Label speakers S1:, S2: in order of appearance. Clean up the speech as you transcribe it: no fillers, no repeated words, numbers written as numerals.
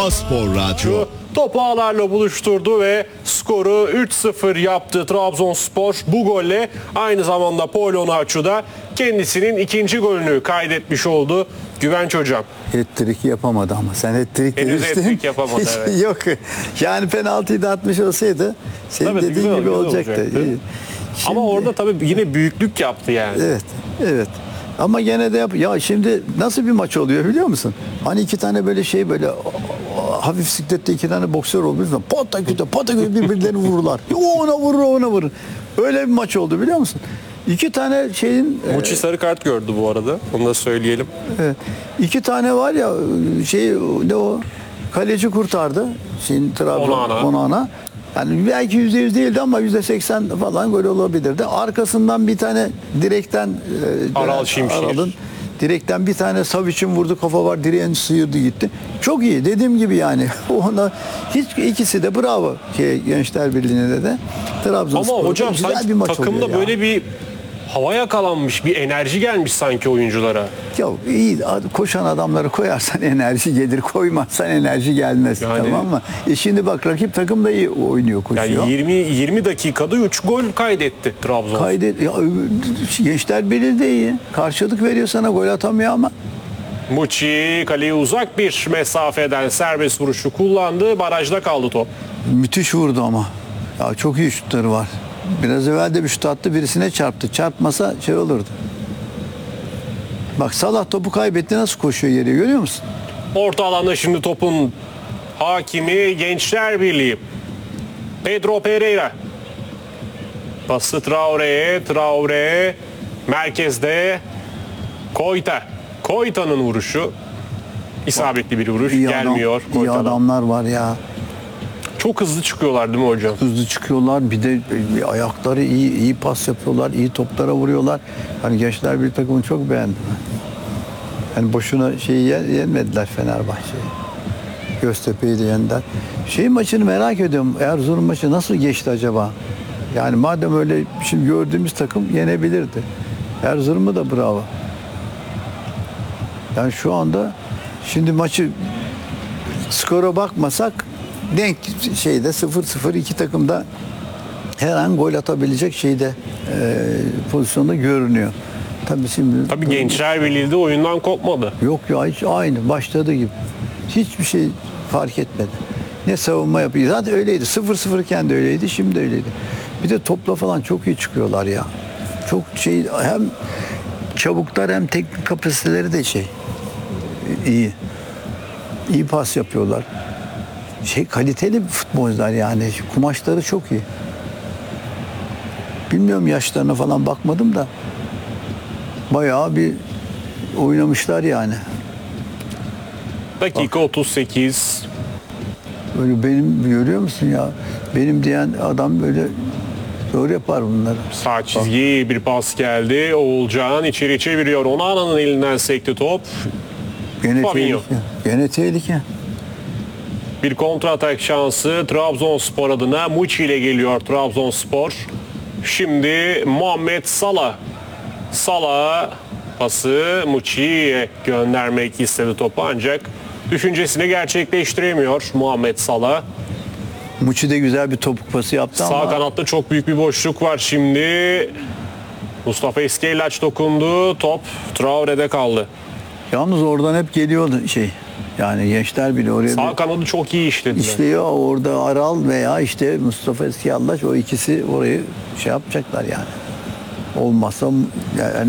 S1: Spor Radyo.
S2: Topu ağlarla buluşturdu ve skoru 3-0 yaptı Trabzonspor. Bu golle aynı zamanda Paul Onuachu da kendisinin ikinci golünü kaydetmiş oldu. Güvenç hocam.
S3: Hat-trick yapamadı ama sen hat-trick
S2: Henüz
S3: demiştin.
S2: hat-trick yapamadı, evet.
S3: Yok. Yani penaltıyı da atmış olsaydı senin
S2: Evet,
S3: dediğin gibi olacaktı.
S2: Şimdi, ama orada tabii yine büyüklük yaptı yani.
S3: Evet. Evet. Ama gene de ya şimdi nasıl bir maç oluyor biliyor musun? Hani iki tane böyle hafif siklette iki tane boksör olmuş. Pataküte birbirlerini vururlar. O ona vurur, o ona vurur. Öyle bir maç oldu biliyor musun? İki tane şeyin...
S2: Muçi sarı kart gördü bu arada. Onu da söyleyelim.
S3: Evet. İki tane var ya ne o? Kaleci kurtardı. Onana. Yani belki %100 değildi ama %80 falan gol olabilirdi. Arkasından bir tane direkten
S2: Aral Şimşir.
S3: Aral'ın direkten bir tane Savic'in vurdu, kafa var, direğini sıyırdı gitti. Çok iyi dediğim gibi yani. Ona ikisi de bravo Gençler Birliği'ne de. Trabzonspor'da
S2: ama hocam sanki takımda böyle bir hava yakalanmış, bir enerji gelmiş sanki oyunculara.
S3: Ya iyi koşan adamları koyarsan enerji gelir, koymazsan enerji gelmez,
S2: Yani,
S3: tamam mı? Şimdi bak rakip takım da iyi oynuyor, koşuyor.
S2: Yani 20 dakikada 3 gol kaydetti Trabzon.
S3: Gençler Birliği de iyi. Karşılık veriyor sana, gol atamıyor ama.
S2: Muçi kaleye uzak bir mesafeden serbest vuruşu kullandı. Barajda kaldı top.
S3: Müthiş vurdu ama. Ya çok iyi şutları var. Biraz evvel de bir şut attı, birisine çarptı. Çarpmasa olurdu. Bak Salah topu kaybetti, nasıl koşuyor geriye, görüyor musun?
S2: Orta alanda şimdi topun hakimi Gençler Birliği. Pedro Pereira. Pası Traore'ye. Traore merkezde. Koita'nın vuruşu. İsabetli bir vuruş. Gelmiyor
S3: İyi
S2: Koita'dan.
S3: adamlar var ya.
S2: Çok hızlı çıkıyorlar değil mi hocam?
S3: Hızlı çıkıyorlar. Bir de ayakları iyi pas yapıyorlar. İyi toplara vuruyorlar. Hani Gençler Birliği takımını çok beğendim. Yani boşuna yenmediler Fenerbahçe'yi. Göztepe'yi de yendiler. Maçını merak ediyorum. Erzurum maçı nasıl geçti acaba? Yani madem öyle şimdi gördüğümüz takım yenebilirdi. Erzurum'u da bravo. Yani şu anda şimdi maçı skora bakmasak denk 0-0 iki takım da her an gol atabilecek pozisyonda görünüyor. Tabii
S2: Gençler Birliği de oyundan kopmadı.
S3: Yok ya, hiç aynı başladığı gibi. Hiçbir şey fark etmedi. Ne savunma yapıyor. Zaten öyleydi. 0-0 iken de öyleydi, şimdi de öyleydi. Bir de topla falan çok iyi çıkıyorlar ya. Çok hem çabuklar hem teknik kapasiteleri de iyi. İyi pas yapıyorlar. Kaliteli futbolcular yani. Kumaşları çok iyi. Bilmiyorum, yaşlarına falan bakmadım da bayağı bir oynamışlar yani.
S2: Dakika 38.
S3: Böyle benim, görüyor musun ya? Benim diyen adam böyle zor yapar bunları.
S2: Sağ çizgi bir pas geldi. Oğulcan içeri çeviriyor. Onana'nın elinden sekti top.
S3: Gene tehlike.
S2: Bir kontratak şansı Trabzonspor adına. Muçi ile geliyor Trabzonspor. Şimdi Muhammed Salah. Salah pası Muçi'ye göndermek istedi topu, ancak düşüncesini gerçekleştiremiyor Muhammed Salah.
S3: Muçi de güzel bir topuk pası yaptı ama.
S2: Sağ kanatta çok büyük bir boşluk var şimdi. Mustafa Eskeylaç dokundu. Top Traore'de kaldı.
S3: Yalnız oradan hep geliyordu yani Gençler bile oraya.
S2: Sağ kanadı çok iyi işlediler.
S3: İşliyor orada, Aral veya Mustafa Eskiyarlaç, o ikisi orayı yapacaklar yani. Olmazsa yani